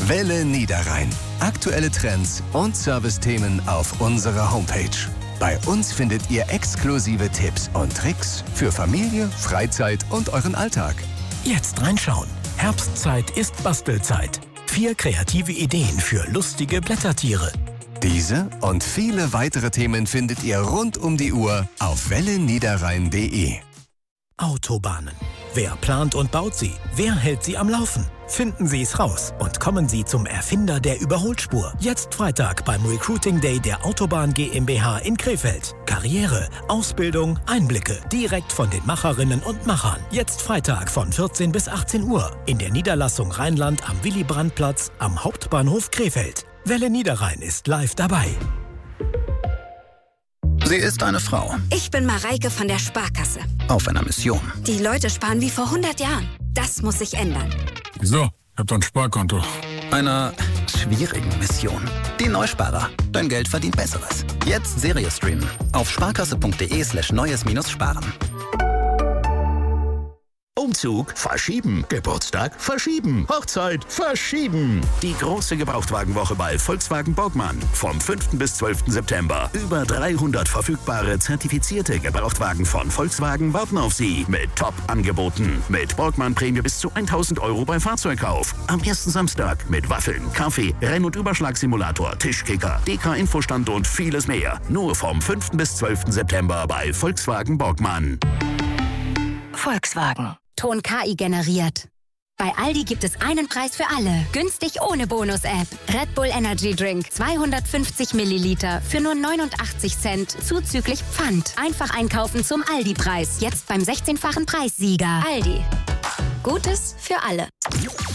Welle Niederrhein. Aktuelle Trends und Servicethemen auf unserer Homepage. Bei uns findet ihr exklusive Tipps und Tricks für Familie, Freizeit und euren Alltag. Jetzt reinschauen. Herbstzeit ist Bastelzeit. 4 kreative Ideen für lustige Blättertiere. Diese und viele weitere Themen findet ihr rund um die Uhr auf welleniederrhein.de. Autobahnen. Wer plant und baut sie? Wer hält sie am Laufen? Finden Sie es raus und kommen Sie zum Erfinder der Überholspur. Jetzt Freitag beim Recruiting Day der Autobahn GmbH in Krefeld. Karriere, Ausbildung, Einblicke direkt von den Macherinnen und Machern. Jetzt Freitag von 14 bis 18 Uhr in der Niederlassung Rheinland am Willy-Brandt-Platz am Hauptbahnhof Krefeld. Welle Niederrhein ist live dabei. Sie ist eine Frau. Ich bin Mareike von der Sparkasse. Auf einer Mission. Die Leute sparen wie vor 100 Jahren. Das muss sich ändern. Wieso? Ich hab doch ein Sparkonto. Einer schwierigen Mission. Die Neusparer. Dein Geld verdient Besseres. Jetzt Serie streamen. Auf sparkasse.de/neues-sparen. Umzug verschieben. Geburtstag verschieben. Hochzeit verschieben. Die große Gebrauchtwagenwoche bei Volkswagen Borgmann. Vom 5. bis 12. September. Über 300 verfügbare, zertifizierte Gebrauchtwagen von Volkswagen warten auf Sie. Mit Top-Angeboten. Mit Borgmann-Prämie bis zu 1.000 € bei Fahrzeugkauf. Am ersten Samstag mit Waffeln, Kaffee, Renn- und Überschlagsimulator, Tischkicker, DK-Infostand und vieles mehr. Nur vom 5. bis 12. September bei Volkswagen Borgmann. Volkswagen. Ton KI generiert. Bei Aldi gibt es einen Preis für alle. Günstig ohne Bonus-App. Red Bull Energy Drink 250 Milliliter für nur 89 Cent zuzüglich Pfand. Einfach einkaufen zum Aldi-Preis. Jetzt beim 16-fachen Preissieger. Aldi. Gutes für alle.